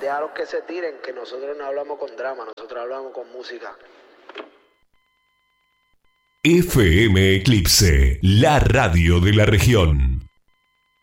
déjalos que se tiren, que nosotros no hablamos con drama, nosotros hablamos con música. FM Eclipse, la radio de la región.